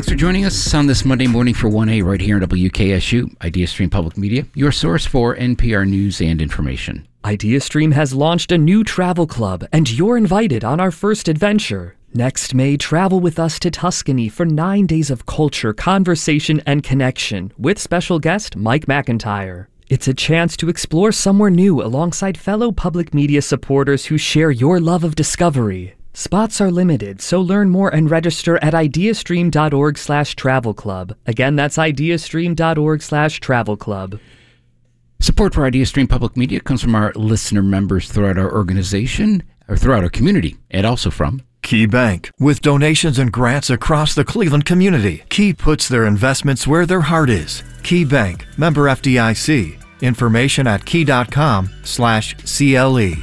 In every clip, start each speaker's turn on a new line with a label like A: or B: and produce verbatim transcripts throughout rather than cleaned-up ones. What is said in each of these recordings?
A: Thanks for joining us on this Monday morning for one A right here in W K S U, IdeaStream Public Media, your source for N P R news and information.
B: IdeaStream has launched a new travel club, and you're invited on our first adventure. Next May, travel with us to Tuscany for nine days of culture, conversation, and connection with special guest Mike McIntyre. It's a chance to explore somewhere new alongside fellow public media supporters who share your love of discovery. Spots are limited, so learn more and register at ideastream.org slash travel club. Again, that's ideastream.org slash travel club.
A: Support for IdeaStream Public Media comes from our listener members throughout our organization, or throughout our community, and also from
C: Key Bank. With donations and grants across the Cleveland community, Key puts their investments where their heart is. Key Bank, member F D I C. Information at key.com slash CLE.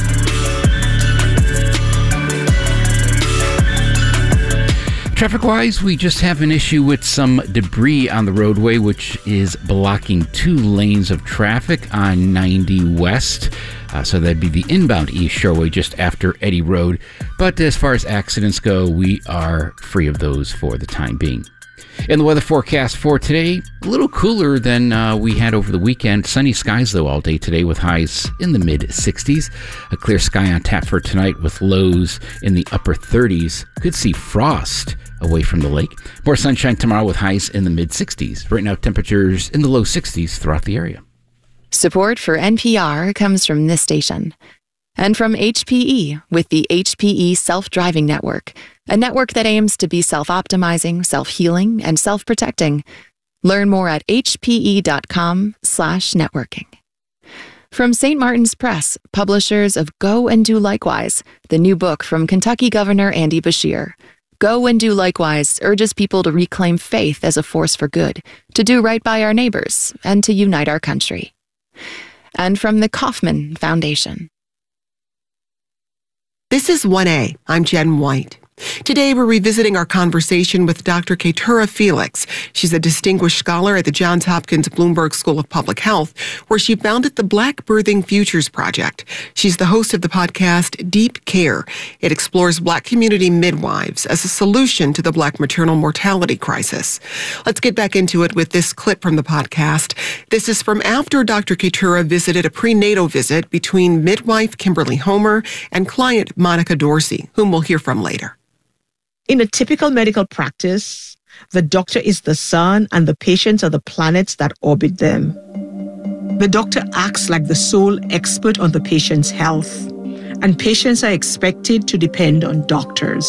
A: Traffic-wise, we just have an issue with some debris on the roadway, which is blocking two lanes of traffic on ninety West. Uh, so that'd be the inbound East Shoreway just after Eddy Road. But as far as accidents go, we are free of those for the time being. In the weather forecast for today, a little cooler than uh, we had over the weekend. Sunny skies, though, all day today with highs in the mid sixties. A clear sky on tap for tonight with lows in the upper thirties. Could see frost away from the lake. More sunshine tomorrow with highs in the mid sixties. Right now, temperatures in the low sixties throughout the area.
D: Support for N P R comes from this station and from H P E with the H P E Self-Driving Network, a network that aims to be self-optimizing, self-healing, and self-protecting. Learn more at hpe.com slash networking. From Saint Martin's Press, publishers of Go and Do Likewise, the new book from Kentucky Governor Andy Beshear. Go and Do Likewise urges people to reclaim faith as a force for good, to do right by our neighbors, and to unite our country. And from the Kauffman Foundation.
E: This is one A. I'm Jen White. Today, we're revisiting our conversation with Doctor Keturah Felix. She's a distinguished scholar at the Johns Hopkins Bloomberg School of Public Health, where she founded the Black Birthing Futures Project. She's the host of the podcast Deep Care. It explores Black community midwives as a solution to the Black maternal mortality crisis. Let's get back into it with this clip from the podcast. This is from after Doctor Keturah visited a prenatal visit between midwife Kimberly Homer and client Monica Dorsey, whom we'll hear from later.
F: In a typical medical practice, the doctor is the sun and the patients are the planets that orbit them. The doctor acts like the sole expert on the patient's health, and patients are expected to depend on doctors.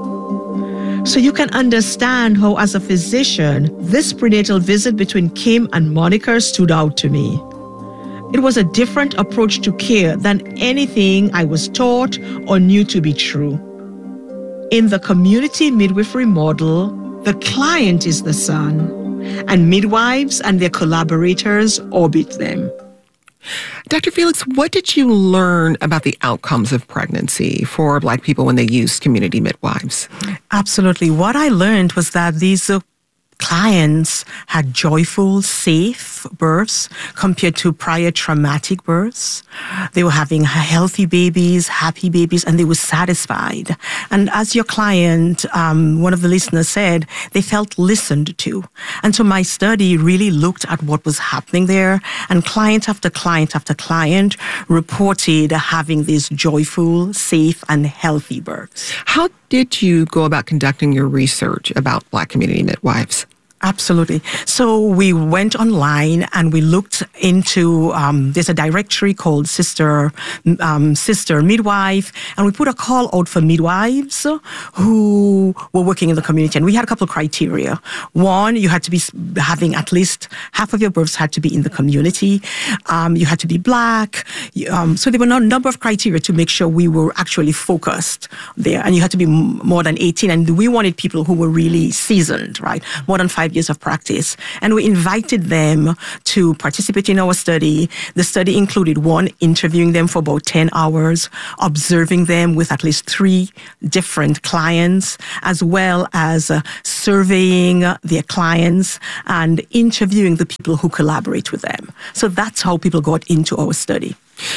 F: So you can understand how, as a physician, this prenatal visit between Kim and Monica stood out to me. It was a different approach to care than anything I was taught or knew to be true. In the community midwifery model, the client is the sun, and midwives and their collaborators orbit them.
E: Doctor Felix, what did you learn about the outcomes of pregnancy for Black people when they used community midwives?
F: Absolutely. What I learned was that these uh, clients had joyful, safe births compared to prior traumatic births. They were having healthy babies, happy babies, and they were satisfied. And as your client, um, one of the listeners said, they felt listened to. And so my study really looked at what was happening there, and client after client after client reported having these joyful, safe, and healthy births.
E: How did you go about conducting your research about Black community midwives?
F: Absolutely. So we went online and we looked into, um, there's a directory called Sister um, Sister Midwife, and we put a call out for midwives who were working in the community. And we had a couple of criteria. One, you had to be having at least half of your births had to be in the community. Um, you had to be Black. Um, so there were a number of criteria to make sure we were actually focused there. And you had to be more than eighteen. And we wanted people who were really seasoned, right? More than five years of practice. And we invited them to participate in our study. The study included one, interviewing them for about ten hours, observing them with at least three different clients, as well as uh, surveying their clients and interviewing the people who collaborate with them. So that's how people got into our study.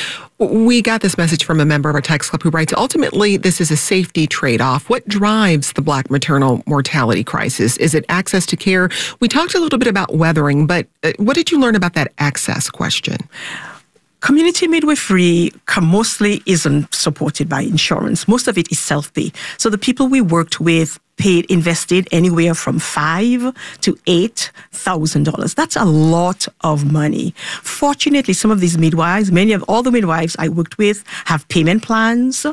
E: We got this message from a member of our text club who writes, ultimately, this is a safety trade-off. What drives the Black maternal mortality crisis? Is it access to care? We talked a little bit about weathering, but what did you learn about that access question?
F: Community midwifery mostly isn't supported by insurance. Most of it is self-pay. So the people we worked with paid, invested anywhere from five to eight thousand dollars. That's a lot of money. Fortunately, some of these midwives, many of all the midwives I worked with, have payment plans,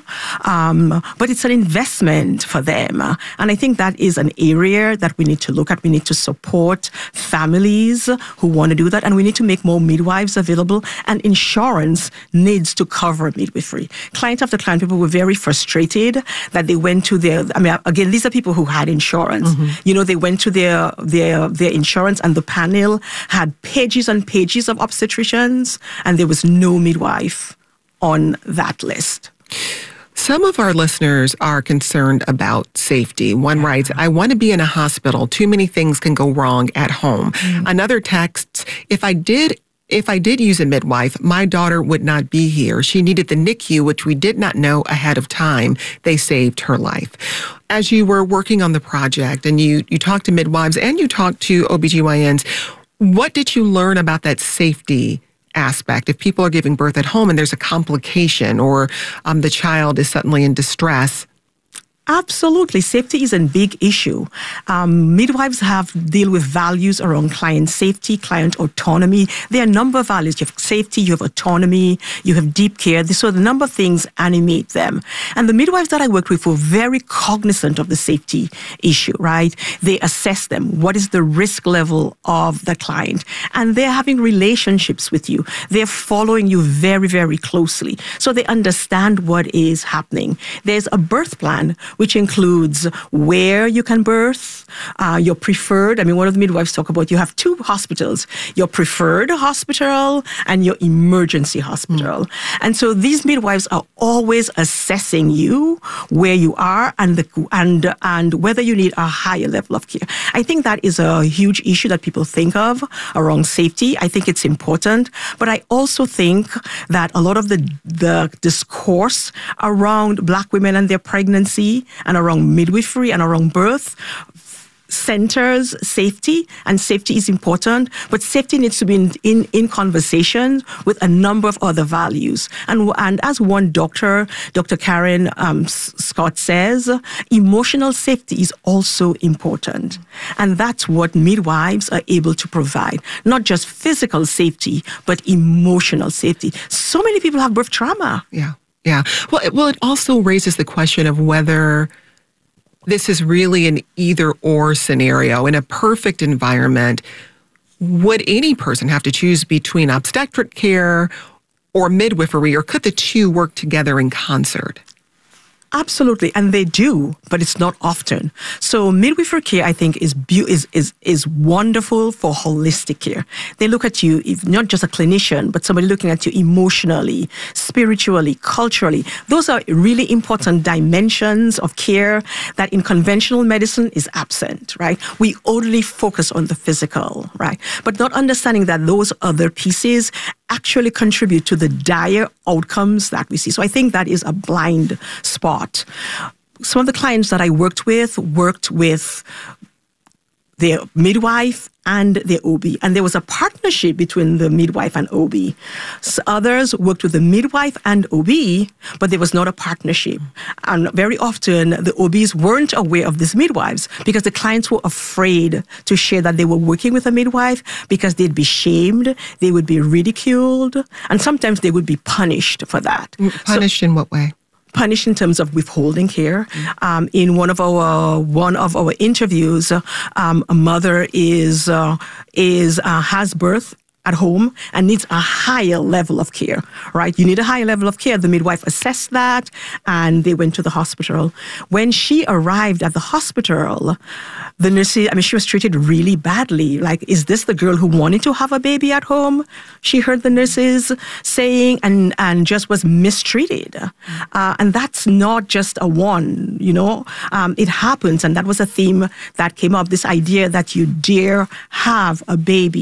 F: um, but it's an investment for them. And I think that is an area that we need to look at. We need to support families who want to do that, and we need to make more midwives available. And insurance needs to cover midwifery. Client after client, people were very frustrated that they went to their. I mean, again, these are people who had insurance. Mm-hmm. You know, they went to their their their insurance, and the panel had pages and pages of obstetricians, and there was no midwife on that list.
E: Some of our listeners are concerned about safety. One writes, I want to be in a hospital. Too many things can go wrong at home. Mm-hmm. Another texts, if I did If I did use a midwife, my daughter would not be here. She needed the N I C U, which we did not know ahead of time. They saved her life. As you were working on the project and you, you talked to midwives and you talked to O B G Y Ns, what did you learn about that safety aspect? If people are giving birth at home and there's a complication or um, the child is suddenly in distress,
F: Absolutely. Safety is a big issue. Um, midwives have deal with values around client safety, client autonomy. There are a number of values. You have safety, you have autonomy, you have deep care. So the number of things animate them. And the midwives that I worked with were very cognizant of the safety issue, right? They assess them. What is the risk level of the client? And they're having relationships with you. They're following you very, very closely. So they understand what is happening. There's a birth plan, which includes where you can birth, uh, your preferred. I mean, one of the midwives talk about you have two hospitals, your preferred hospital and your emergency hospital. Mm. And so these midwives are always assessing you, where you are, and the, and and whether you need a higher level of care. I think that is a huge issue that people think of around safety. I think it's important, but I also think that a lot of the the discourse around Black women and their pregnancy and around midwifery and around birth centers safety, and safety is important, but safety needs to be in, in, in conversation with a number of other values. And, and as one doctor, Doctor Karen um, Scott says, emotional safety is also important. And that's what midwives are able to provide, not just physical safety, but emotional safety. So many people have birth trauma.
E: Yeah, yeah. Well, it, well, it also raises the question of whether this is really an either-or scenario. In a perfect environment, would any person have to choose between obstetric care or midwifery, or could the two work together in concert?
F: Absolutely, and they do, but it's not often. So midwifery care, I think, is be- is is is wonderful for holistic care. They look at you, if not just a clinician, but somebody looking at you emotionally, spiritually, culturally. Those are really important dimensions of care that in conventional medicine is absent, right? We only focus on the physical, right? But not understanding that those other pieces actually contribute to the dire outcomes that we see. So I think that is a blind spot. Some of the clients that I worked with worked with their midwife and their O B. And there was a partnership between the midwife and O B. So others worked with the midwife and O B, but there was not a partnership. And very often the O Bs weren't aware of these midwives because the clients were afraid to share that they were working with a midwife because they'd be shamed, they would be ridiculed, and sometimes they would be punished for that.
E: Punished so, in what way?
F: Punished in terms of withholding care. Um, in one of our one of our interviews, um, a mother is uh, is uh, has birth at home and needs a higher level of care, right? You need a higher level of care. The midwife assessed that and they went to the hospital. When she arrived at the hospital, the nurse, I mean, she was treated really badly. Like, is this the girl who wanted to have a baby at home? She heard the nurses saying and, and just was mistreated. Uh, and that's not just a one, you know, um, it happens. And that was a theme that came up, this idea that you dare have a baby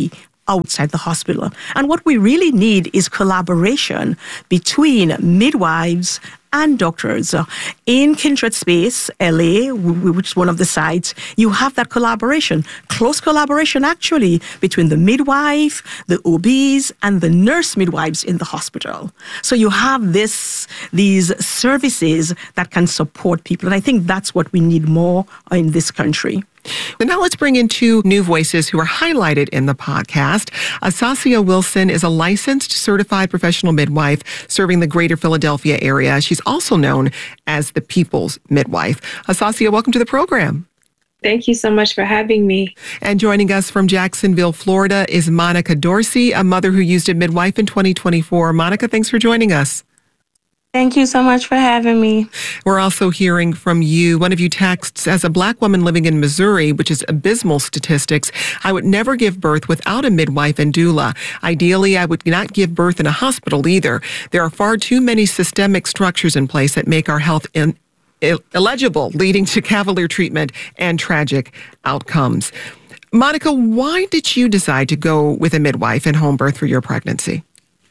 F: outside the hospital. And what we really need is collaboration between midwives and doctors. Uh, in Kindred Space, L A, w- which is one of the sites, you have that collaboration, close collaboration actually, between the midwife, the O Bs, and the nurse midwives in the hospital. So you have this, these services that can support people. And I think that's what we need more in this country.
E: And now let's bring in two new voices who are highlighted in the podcast. Asasia Wilson is a licensed certified professional midwife serving the greater Philadelphia area. She's also known as the People's Midwife. Asasia, welcome to the program.
G: Thank you so much for having me.
E: And joining us from Jacksonville, Florida is Monica Dorsey, a mother who used a midwife in twenty twenty-four. Monica, thanks for joining us.
G: Thank you so much for having me.
E: We're also hearing from you. One of you texts, as a Black woman living in Missouri, which is abysmal statistics, I would never give birth without a midwife and doula. Ideally, I would not give birth in a hospital either. There are far too many systemic structures in place that make our health in, ill, illegible, leading to cavalier treatment and tragic outcomes. Monica, why did you decide to go with a midwife and home birth for your pregnancy?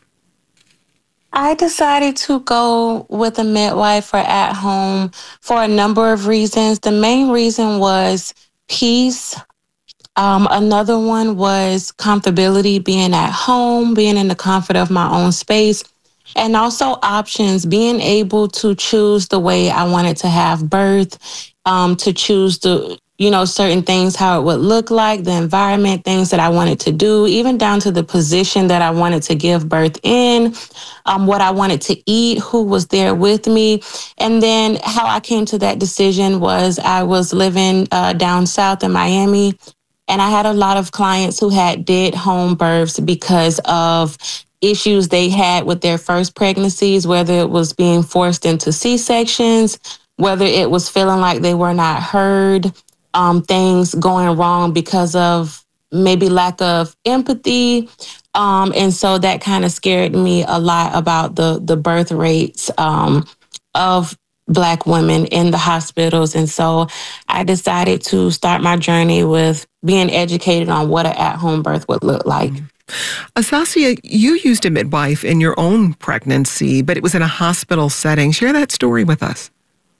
G: I decided to go with a midwife or at home for a number of reasons. The main reason was peace. Um, another one was comfortability, being at home, being in the comfort of my own space, and also options, being able to choose the way I wanted to have birth, um, to choose the you know, certain things, how it would look like, the environment, things that I wanted to do, even down to the position that I wanted to give birth in, um, what I wanted to eat, who was there with me. And then how I came to that decision was I was living uh, down south in Miami, and I had a lot of clients who had did home births because of issues they had with their first pregnancies, whether it was being forced into C-sections, whether it was feeling like they were not heard, Um, things going wrong because of maybe lack of empathy. Um, and so that kind of scared me a lot about the, the birth rates um, of Black women in the hospitals. And so I decided to start my journey with being educated on what an at-home birth would look like.
E: Asasia, you used a midwife in your own pregnancy, but it was in a hospital setting. Share that story with us.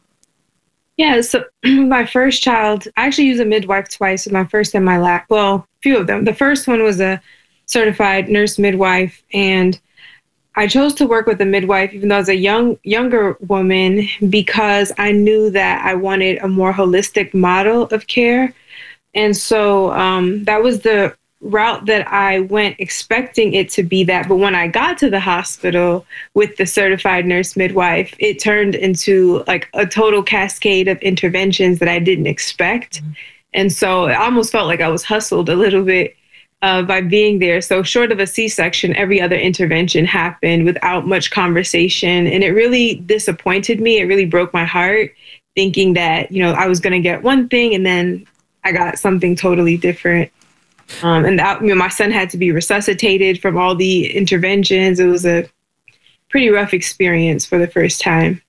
H: Yeah, so my first child, I actually used a midwife twice, my first and my last, well, a few of them. The first one was a certified nurse midwife, and I chose to work with a midwife, even though I was a young, younger woman, because I knew that I wanted a more holistic model of care. And so um, that was the route that I went expecting it to be that. But when I got to the hospital with the certified nurse midwife, it turned into like a total cascade of interventions that I didn't expect. Mm-hmm. And so it almost felt like I was hustled a little bit uh, by being there. So short of a C-section, every other intervention happened without much conversation. And it really disappointed me. It really broke my heart, thinking that, you know, I was going to get one thing and then I got something totally different. Um, and that, you know, my son had to be resuscitated from all the interventions. It was a pretty rough experience for the first time.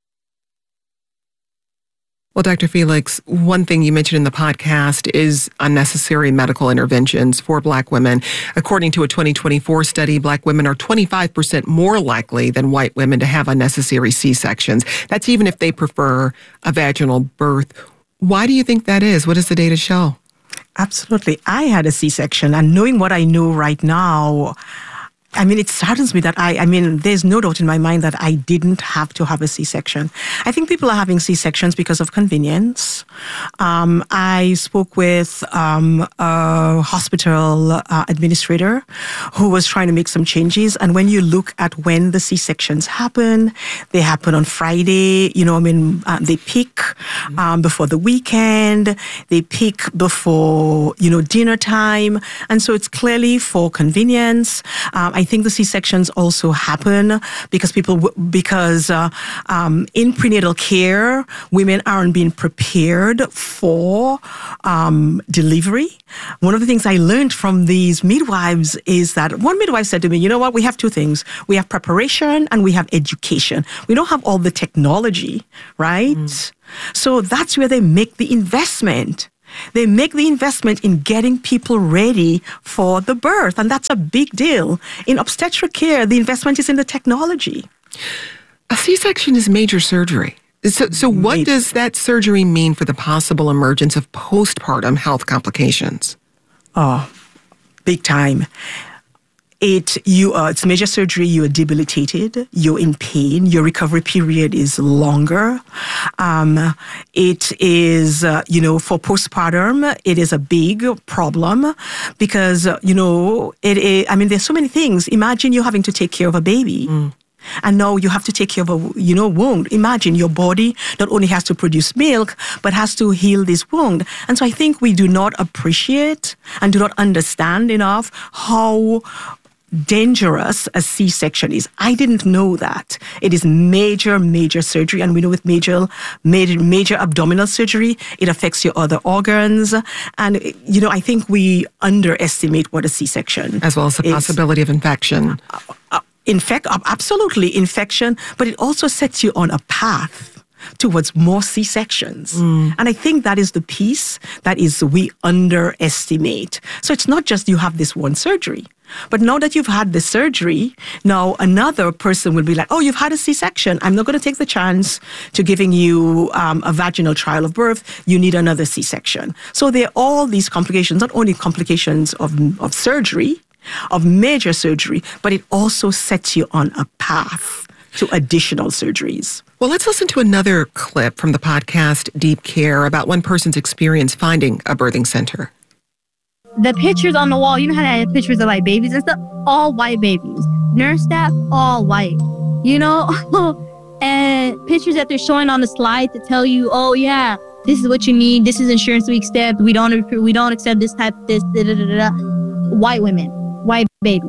E: Well, Doctor Felix, one thing you mentioned in the podcast is unnecessary medical interventions for Black women. According to a twenty twenty-four study, Black women are twenty-five percent more likely than white women to have unnecessary C-sections. That's even if they prefer a vaginal birth. Why do you think that is? What does the data show?
F: Absolutely. I had a C-section, and knowing what I know right now, I mean, it saddens me that I, I mean, there's no doubt in my mind that I didn't have to have a C-section. I think people are having C-sections because of convenience. Um, I spoke with um, a hospital uh, administrator who was trying to make some changes. And when you look at when the C-sections happen, they happen on Friday. You know, I mean, uh, they peak um, before the weekend. They peak before, you know, dinner time. And so it's clearly for convenience. Um, I I think the C-sections also happen because people, because uh, um, in prenatal care, women aren't being prepared for um, delivery. One of the things I learned from these midwives is that one midwife said to me, you know what, we have two things. We have preparation and we have education. We don't have all the technology, right? Mm. So that's where they make the investment. They make the investment in getting people ready for the birth, and that's a big deal. In obstetric care, the investment is in the technology.
E: A C-section is major surgery. So, so what major. does that surgery mean for the possible emergence of postpartum health complications?
F: Oh, big time. It you uh, it's major surgery. You are debilitated. You're in pain. Your recovery period is longer. Um, it is uh, you know for postpartum. It is a big problem because uh, you know it. Is, I mean, there's so many things. Imagine you having to take care of a baby. Mm. And now you have to take care of a, you know, wound. Imagine your body not only has to produce milk, but has to heal this wound. And so I think we do not appreciate and do not understand enough how dangerous a C-section is. I didn't know that. It is major, major surgery. And we know with major, major, major abdominal surgery, it affects your other organs. And, you know, I think we underestimate what a C-section is.
E: As well as the possibility of infection.
F: Uh, uh, infect, uh, absolutely, infection. But it also sets you on a path towards more C-sections. Mm. And I think that is the piece that is we underestimate. So it's not just you have this one surgery. But now that you've had the surgery, now another person will be like, oh, you've had a C-section. I'm not going to take the chance to giving you um, a vaginal trial of birth. You need another C-section. So there are all these complications, not only complications of, of surgery, of major surgery, but it also sets you on a path to additional surgeries.
E: Well, let's listen to another clip from the podcast Deep Care about one person's experience finding a birthing center.
I: The pictures on the wall, you know how they have pictures of like babies and stuff? All white babies. Nurse staff, all white. You know? And pictures that they're showing on the slide to tell you, oh yeah, this is what you need. This is insurance we accept. We don't we don't accept this type, this, da, da, da, da. White women, white babies.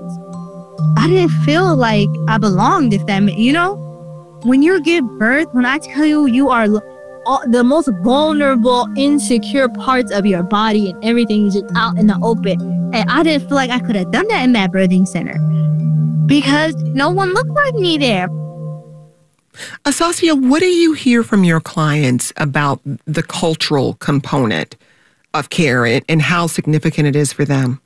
I: I didn't feel like I belonged, if that meant, you know? When you give birth, when I tell you you are all, the most vulnerable, insecure parts of your body and everything is just out in the open. And I didn't feel like I could have done that in that birthing center because no one looked like me there.
E: Asasia, what do you hear from your clients about the cultural component of care and how significant it is for them?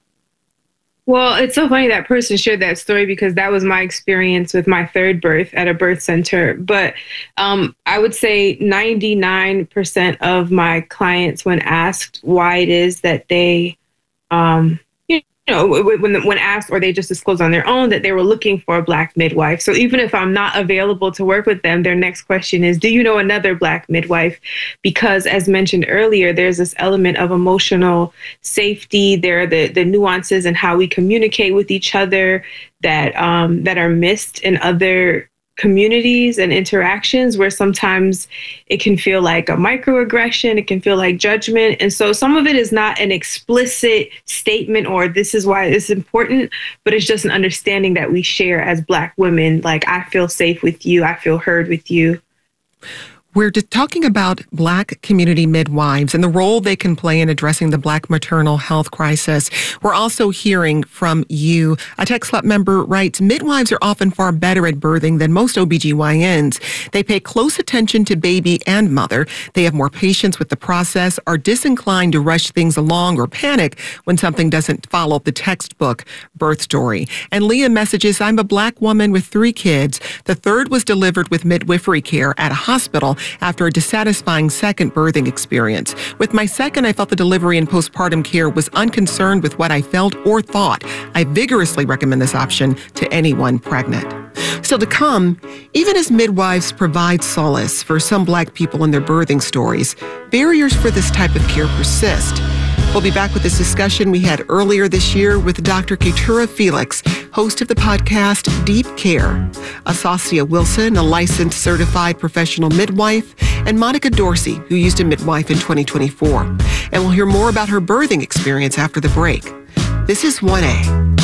H: Well, it's so funny that person shared that story because that was my experience with my third birth at a birth center. But um, I would say ninety-nine percent of my clients, when asked why it is that they, um, you know, when when asked or they just disclose on their own that they were looking for a Black midwife. So even if I'm not available to work with them, their next question is, do you know another Black midwife? Because as mentioned earlier, there's this element of emotional safety. There are the, the nuances in how we communicate with each other that um, that are missed in other communities and interactions where sometimes it can feel like a microaggression, it can feel like judgment. And so some of it is not an explicit statement or this is why it's important, but it's just an understanding that we share as Black women. Like, I feel safe with you. I feel heard with you.
E: We're talking about Black community midwives and the role they can play in addressing the Black maternal health crisis. We're also hearing from you. A Text Club member writes, midwives are often far better at birthing than most O B G Y Ns. They pay close attention to baby and mother. They have more patience with the process, are disinclined to rush things along or panic when something doesn't follow the textbook birth story. And Leah messages, I'm a Black woman with three kids. The third was delivered with midwifery care at a hospital after a dissatisfying second birthing experience. With my second, I felt the delivery and postpartum care was unconcerned with what I felt or thought. I vigorously recommend this option to anyone pregnant. Still to come, even as midwives provide solace for some Black people in their birthing stories, barriers for this type of care persist. We'll be back with this discussion we had earlier this year with Doctor Keturah Felix, host of the podcast Deep Care, Asasia Wilson, a licensed certified professional midwife, and Monica Dorsey, who used a midwife in twenty twenty-four. And we'll hear more about her birthing experience after the break. This is one A.